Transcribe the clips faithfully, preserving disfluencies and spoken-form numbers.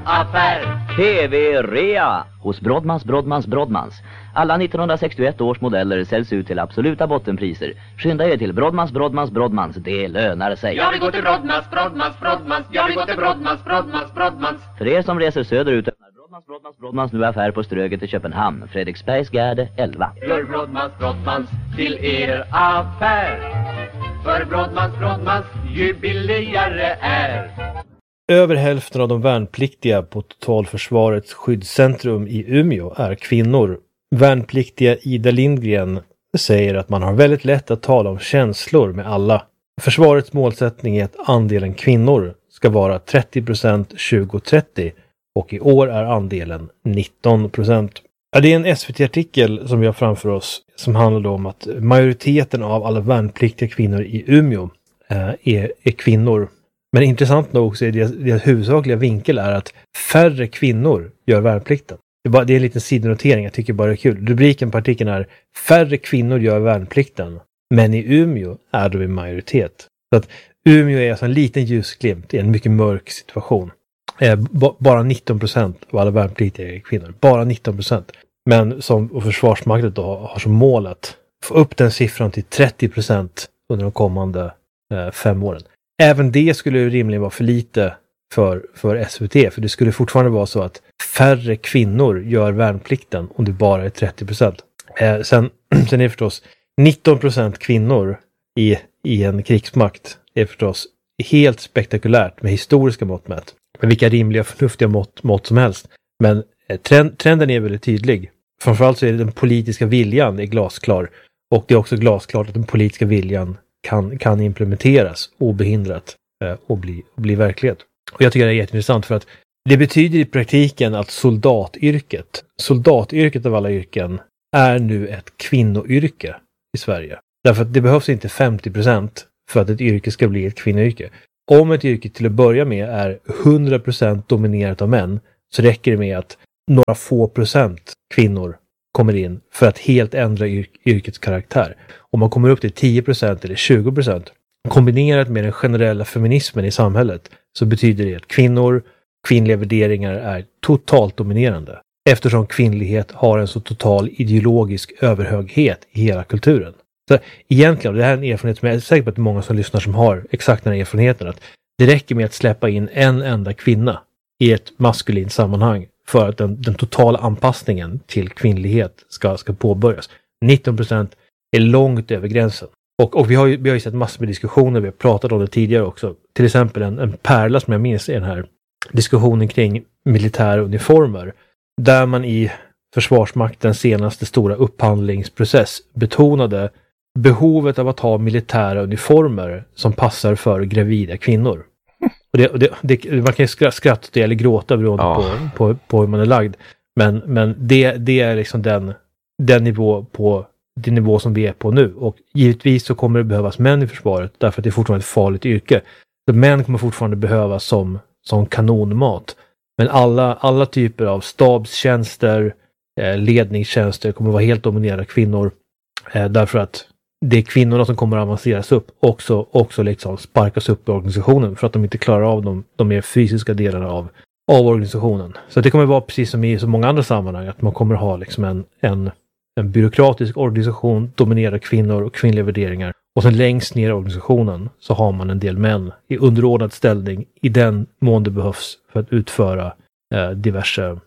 affär. T V-rea hos Brodmans, Brodmans, Brodmans. Alla nittonhundrasextioett års modeller säljs ut till absoluta bottenpriser. Skynda er till Brodmans, Brodmans, Brodmans. Det lönar sig. Jag vill gå till Brodmans, Brodmans, Brodmans. Jag vill gå till Brodmans, Brodmans, Brodmans. För er som reser söderut öppnar Brodmans, Brodmans, Brodmans nu affär på Ströget i Köpenhamn. Fredriksbergsgärde elva. Gör Brodmans, Brodmans till er affär. För Brodmans, Brodmans ju billigare är. Över hälften av de värnpliktiga på Totalförsvarets skyddscentrum i Umeå är kvinnor. Värnpliktiga Ida Lindgren säger att man har väldigt lätt att tala om känslor med alla. Försvarets målsättning är att andelen kvinnor ska vara trettio procent tjugo trettio och i år är andelen nitton procent. Ja, det är en S V T-artikel som vi har framför oss som handlar om att majoriteten av alla värnpliktiga kvinnor i Umeå eh, är, är kvinnor. Men intressant nog så är deras, deras huvudsakliga vinkel är att färre kvinnor gör värnplikten. Det är, bara, det är en liten sidonotering, jag tycker bara det är kul. Rubriken på artikeln är färre kvinnor gör värnplikten, men i Umeå är de i majoritet. Så att Umeå är alltså en liten ljusglimt i en mycket mörk situation. Eh, b- bara nitton procent av alla värnpliktiga är kvinnor. Bara nitton procent. Men som och Försvarsmakten då har som mål att få upp den siffran till trettio procent under de kommande eh, fem åren. Även det skulle ju rimligen vara för lite för, för S V T. För det skulle fortfarande vara så att färre kvinnor gör värnplikten om det bara är trettio procent. Eh, sen, sen är det förstås nitton procent kvinnor i, i en krigsmakt är förstås helt spektakulärt med historiska mått mätt. Med vilka rimliga förnuftiga mått, mått som helst. Men eh, trend, trenden är väldigt tydlig. Framförallt så är det den politiska viljan är glasklar. Och det är också glasklart att den politiska viljan kan, kan implementeras obehindrat eh, och, bli, och bli verklighet. Och jag tycker det är jätteintressant för att det betyder i praktiken att soldatyrket, soldatyrket av alla yrken är nu ett kvinnoyrke i Sverige. Därför att det behövs inte femtio procent för att ett yrke ska bli ett kvinnoyrke. Om ett yrke till att börja med är hundra procent dominerat av män så räcker det med att några få procent kvinnor kommer in för att helt ändra yr- yrkets karaktär. Om man kommer upp till tio procent eller tjugo procent kombinerat med den generella feminismen i samhället så betyder det att kvinnor, kvinnliga värderingar är totalt dominerande. Eftersom kvinnlighet har en så total ideologisk överhöghet i hela kulturen. Så egentligen, och det här är en erfarenhet som jag är säker på att det är många som lyssnar som har exakt den här erfarenheten, att det räcker med att släppa in en enda kvinna i ett maskulint sammanhang för att den, den totala anpassningen till kvinnlighet ska, ska påbörjas. nitton procent är långt över gränsen. Och, och vi, har ju, vi har ju sett massor med diskussioner, vi har pratat om det tidigare också. Till exempel en, en pärla som jag minns är den här diskussionen kring militära uniformer. Där man i Försvarsmaktens senaste stora upphandlingsprocess betonade behovet av att ha militära uniformer som passar för gravida kvinnor. Och det, och det, det, man kan ju skratta eller gråta beroende oh. på, på, på hur man är lagd. Men, men det, det är liksom den, den nivå på den nivå som vi är på nu. Och givetvis så kommer det behövas män i försvaret därför att det är fortfarande ett farligt yrke. Så män kommer fortfarande behövas som, som kanonmat. Men alla, alla typer av stabstjänster, eh, ledningstjänster kommer vara helt dominerade av kvinnor. Eh, därför att det är kvinnorna som kommer att avanceras upp. Också, också liksom sparkas upp i organisationen för att de inte klarar av de, de mer fysiska delarna av, av organisationen. Så det kommer vara precis som i så många andra sammanhang. Att man kommer ha liksom en, en, en byråkratisk organisation dominerad kvinnor och kvinnliga värderingar. Och sen längst ner i organisationen så har man en del män i underordnad ställning i den mån det behövs för att utföra eh, diverse,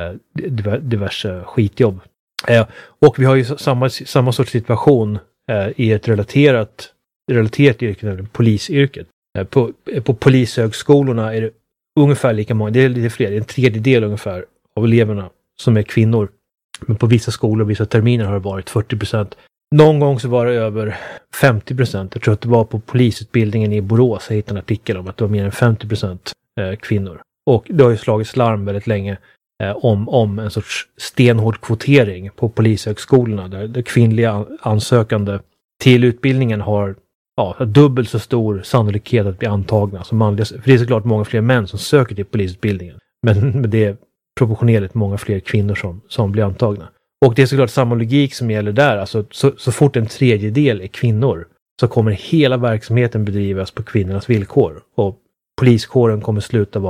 eh, diverse skitjobb. Eh, och vi har ju samma, samma sorts situation eh, i ett relaterat, relaterat yrke, eller polisyrket. Eh, på, på polishögskolorna är det ungefär lika många, det är lite fler, det är en tredjedel ungefär av eleverna som är kvinnor. Men på vissa skolor och vissa terminer har det varit fyrtio procent. Någon gång så var det över femtio procent. Jag tror att det var på polisutbildningen i Borås. Jag hittade en artikel om att det var mer än femtio procent kvinnor. Och det har ju slagits larm väldigt länge eh, om, om en sorts stenhård kvotering på polishögskolorna. Där, där kvinnliga ansökande till utbildningen har ja, dubbelt så stor sannolikhet att bli antagna som manliga. För det är såklart många fler män som söker till polisutbildningen. Men, men det är proportionerligt många fler kvinnor som, som blir antagna. Och det är såklart samma logik som gäller där. Alltså, så, så fort en tredjedel är kvinnor så kommer hela verksamheten bedrivas på kvinnornas villkor. Och poliskåren kommer sluta vara en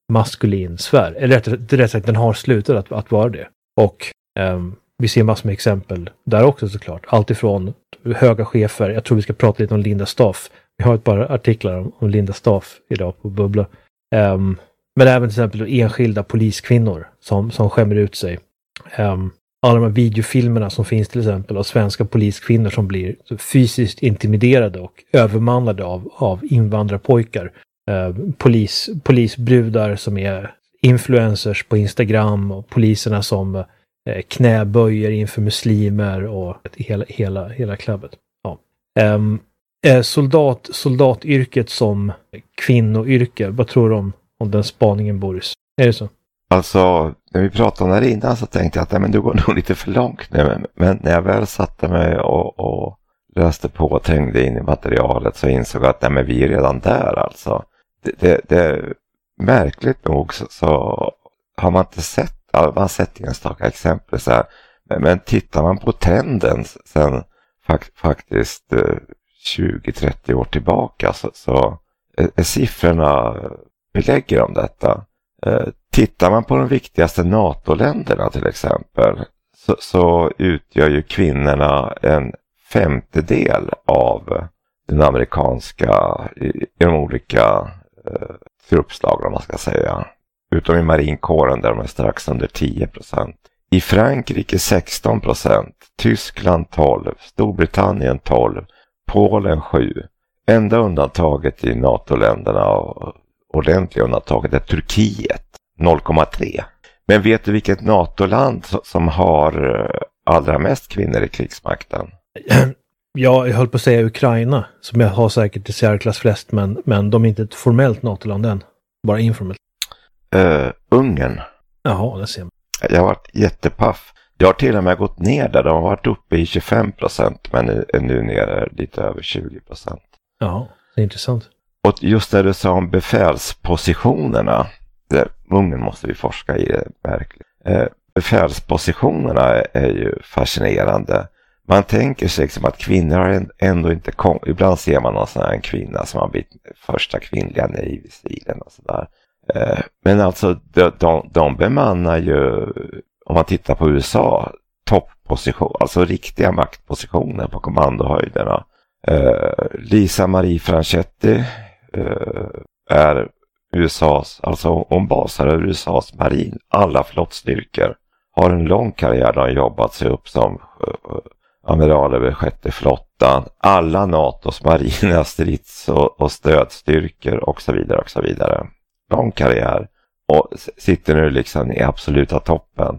maskulin sfär. Eller rätt, rätt sagt, den har slutat att, att vara det. Och um, vi ser massor med exempel där också såklart. Allt ifrån höga chefer. Jag tror vi ska prata lite om Linda Staff. Vi har ett par artiklar om, om Linda Staff idag på Bubbla. Um, men även till exempel enskilda poliskvinnor som, som skämmer ut sig. Um, alla de här videofilmerna som finns till exempel av svenska poliskvinnor som blir fysiskt intimiderade och övermannade av, av invandrarpojkar. Uh, polis, polisbrudar som är influencers på Instagram och poliserna som uh, knäböjer inför muslimer och hela, hela, hela klabbet. Ja. Um, uh, soldat, soldatyrket som kvinnoyrke, vad tror du om, om den spaningen, Boris? Är det så? Alltså, när vi pratade om det här innan så tänkte jag att nej, men du går nog lite för långt nu. Men, men när jag väl satte mig och, och löste på och trängde in i materialet så insåg jag att nej, men vi är redan där alltså. Det, det, det märkligt nog så, så har man inte sett, man har sett enstaka exempel så här. Men, men tittar man på trenden sen fakt, faktiskt tjugo till trettio år tillbaka så, så är, är siffrorna belägger om detta. Tittar man på de viktigaste NATO-länderna till exempel så, så utgör ju kvinnorna en femtedel av den amerikanska i, i de olika eh, truppslag om man ska säga. Utom i marinkåren där de är strax under tio procent. I Frankrike sexton procent, Tyskland tolv, Storbritannien tolv, Polen sju. Enda undantaget i NATO-länderna och ordentliga undantaget är Turkiet. noll komma tre. Men vet du vilket NATO-land som har allra mest kvinnor i krigsmakten? Ja, jag höll på att säga Ukraina, som jag har säkert i särklass flest, men, men de är inte ett formellt NATO-land än. Bara informellt. Uh, Ungern. Jaha, det ser man. Jag har varit jättepaff. Jag har till och med gått ner där. De har varit uppe i tjugofem procent, men är nu nere lite över tjugo procent. Ja, det är intressant. Och just det du sa om befälspositionerna, det, Ungern måste vi forska i, det verkligen. Eh, befälspositionerna är, är ju fascinerande. Man tänker sig liksom att kvinnor har ändå inte kom, ibland ser man någon sån här en kvinna som har blivit första kvinnliga Navy Sealen och sådär. Eh, men alltså de, de, de bemannar ju, om man tittar på U S A, toppposition, alltså riktiga maktpositioner på kommandohöjderna. Eh, Lisa Marie Franchetti eh, är U S A:s, alltså hon basar över U S A:s marin, alla flottstyrkor. Har en lång karriär där han jobbat sig upp som uh, amiral över sjätte flottan. Alla NATOs marina strids- och, och stödstyrkor och så vidare och så vidare. Lång karriär. Och sitter nu liksom i absoluta toppen.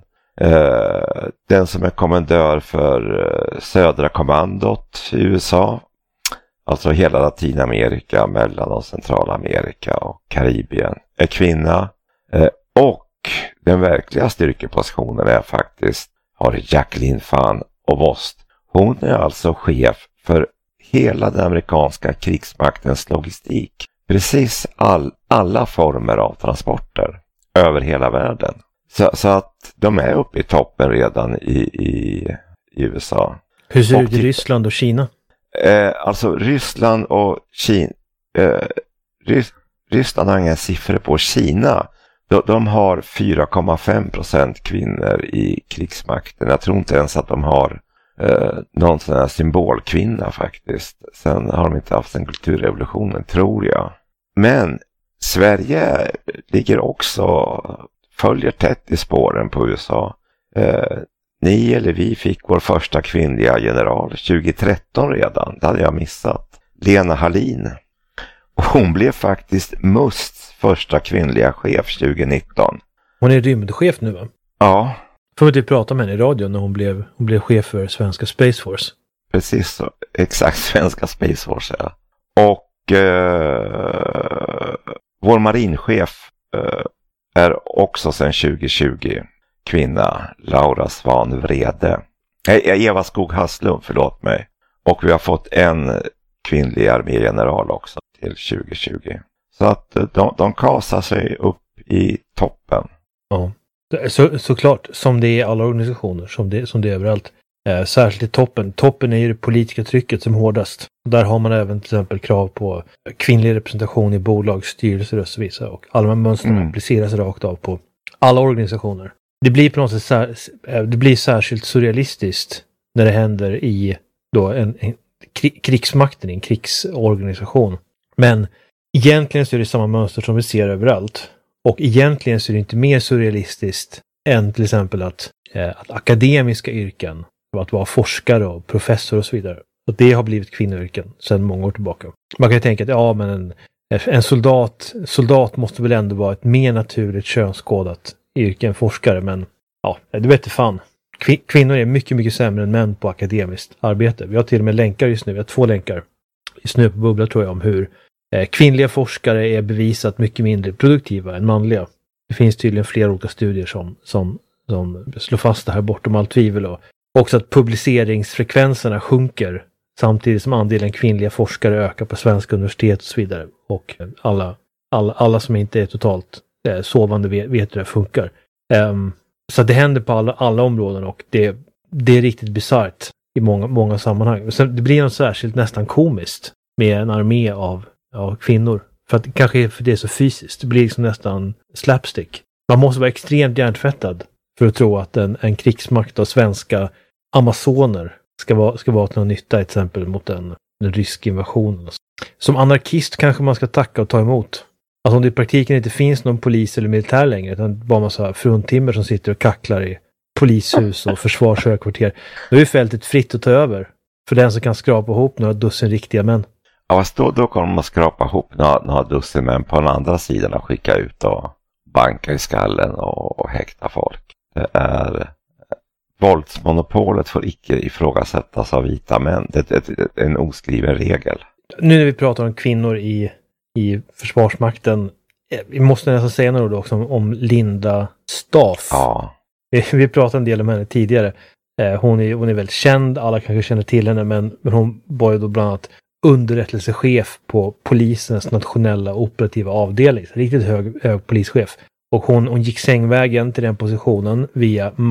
Uh, den som är kommendör för uh, södra kommandot i U S A. Alltså hela Latinamerika, Mellan- och Centralamerika och Karibien är kvinna. Uh, och den verkliga styrkepositionen är faktiskt har Jacqueline van Ovost. Hon är alltså chef för hela den amerikanska krigsmaktens logistik. Precis all, alla former av transporter över hela världen. Så, så att de är uppe i toppen redan i, i, i U S A. Hur ser det ut i Ryssland och Kina? Eh, alltså Ryssland och Kina. Eh, Rys, Ryssland har inga siffror på. Kina. De, de har fyra komma fem procent kvinnor i krigsmakten. Jag tror inte ens att de har eh, någon sån här symbolkvinna faktiskt. Sen har de inte haft en kulturrevolutionen, tror jag. Men Sverige ligger också, följer tätt i spåren på U S A. Eh, ni eller vi fick vår första kvinnliga general tjugo tretton redan. Det hade jag missat. Lena Hallin. Och hon blev faktiskt M U St:s första kvinnliga chef tjugo nitton. Hon är rymdchef nu, va? Ja. Får vi typ prata med henne i radio när hon blev, hon blev chef för svenska Space Force. Precis så. Exakt, svenska Space Force, ja. Och eh, vår marinchef eh, är också sedan tjugo tjugo kvinna, Laura Svan Vrede. Eh, Eva Skog Hasslund, förlåt mig. Och vi har fått en kvinnlig armégeneral också till tjugo tjugo. Så att de, de kasar sig upp i toppen. Ja, så, såklart. Som det är i alla organisationer. Som det, som det är överallt. Eh, särskilt i toppen. Toppen är ju det politiska trycket som hårdast. Där har man även till exempel krav på kvinnlig representation i bolagsstyrelser och så vidare. Och alla de här mönstren mm. appliceras rakt av på alla organisationer. Det blir på något sätt sär, det blir särskilt surrealistiskt när det händer i då en, en krigsmakten, en krigsorganisation. Men egentligen så är det samma mönster som vi ser överallt. Och egentligen så är det inte mer surrealistiskt än till exempel att, eh, att akademiska yrken, att vara forskare och professor och så vidare, att det har blivit kvinnoyrken sedan många år tillbaka. Man kan ju tänka att ja, men en, en soldat, soldat måste väl ändå vara ett mer naturligt könskodat yrke än forskare, men ja, det vet inte fan. Kvinnor är mycket, mycket sämre än män på akademiskt arbete. Vi har till och med länkar just nu, vi har två länkar i Snö på bubbla tror jag om hur eh, kvinnliga forskare är bevisat mycket mindre produktiva än manliga. Det finns tydligen flera olika studier som, som, som slår fast det här bortom allt tvivel, och också att publiceringsfrekvenserna sjunker samtidigt som andelen kvinnliga forskare ökar på svenska universitet och så vidare. Och alla, alla, alla som inte är totalt eh, sovande vet, vet hur det funkar. Um, så det händer på alla, alla områden, och det, det är riktigt bisarrt i många, många sammanhang. Så det blir något särskilt nästan komiskt med en armé av, av kvinnor. För att kanske för det är så fysiskt. Det blir liksom nästan slapstick. Man måste vara extremt hjärntvättad för att tro att en, en krigsmakt av svenska amazoner ska vara, ska vara till någon nytta, till exempel mot en, en rysk invasion. Som anarkist kanske man ska tacka och ta emot. Alltså om det i praktiken inte finns någon polis eller militär längre, utan bara massa fruntimmer som sitter och kacklar i polishus och försvarshögkvarter, då är fältet fritt att ta över för den som kan skrapa ihop några dussin riktiga män. Ja, då, då kommer man skrapa ihop några, några dussin män på den andra sidan och skicka ut och banka i skallen och, och häkta folk. Det är våldsmonopolet får icke ifrågasättas av vita män. Det är en oskriven regel. Nu när vi pratar om kvinnor i, i försvarsmakten, vi måste nästan säga något också om, om Linda Staff. Ja. Vi, vi pratade en del om henne tidigare. Eh, hon, är, hon är väldigt känd, alla kanske känner till henne, men, men hon var ju då bland annat underrättelsechef på polisens nationella operativa avdelning. Riktigt hög, hög polischef. Och hon, hon gick sängvägen till den positionen via